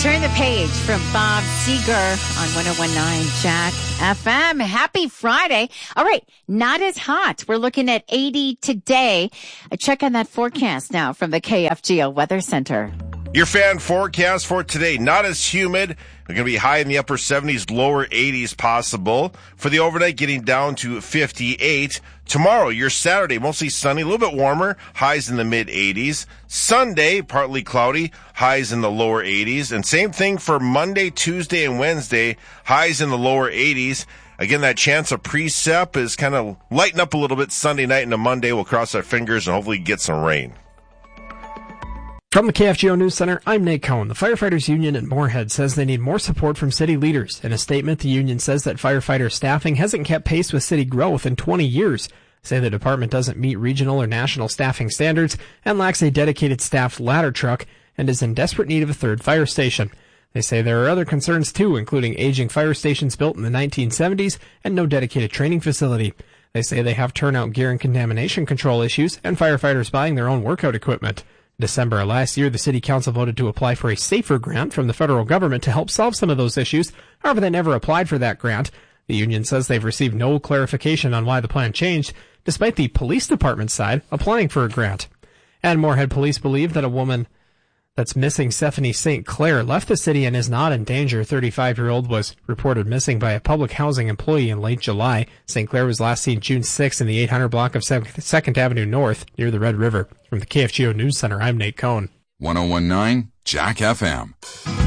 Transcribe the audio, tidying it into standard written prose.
Turn the page from Bob Seger on 1019 Jack FM. Happy Friday. All right. Not as hot. We're looking at 80 today. Check on that forecast now from the KFGO Weather Center. Your fan forecast for today, not as humid. We're going to be high in the upper 70s, lower 80s possible. For the overnight, getting down to 58. Tomorrow, your Saturday, mostly sunny, a little bit warmer, highs in the mid-80s. Sunday, partly cloudy, highs in the lower 80s. And same thing for Monday, Tuesday, and Wednesday, highs in the lower 80s. Again, that chance of precip is kind of lighten up a little bit Sunday night into Monday. We'll cross our fingers and hopefully get some rain. From the KFGO News Center, I'm Nate Cohn. The Firefighters Union at Moorhead says they need more support from city leaders. In a statement, the union says that firefighter staffing hasn't kept pace with city growth in 20 years. They say the department doesn't meet regional or national staffing standards and lacks a dedicated staffed ladder truck and is in desperate need of a third fire station. They say there are other concerns too, including aging fire stations built in the 1970s and no dedicated training facility. They say they have turnout gear and contamination control issues and firefighters buying their own workout equipment. December last year, the City Council voted to apply for a SAFER grant from the federal government to help solve some of those issues. However, they never applied for that grant. The union says they've received no clarification on why the plan changed, despite the police department side applying for a grant. And Moorhead police believe that a woman that's missing, Stephanie St. Clair, left the city and is not in danger. 35-year-old was reported missing by a public housing employee in late July. St. Clair was last seen June 6 in the 800 block of 2nd Avenue North near the Red River. From the KFGO News Center, I'm Nate Cohn. 1019 Jack FM.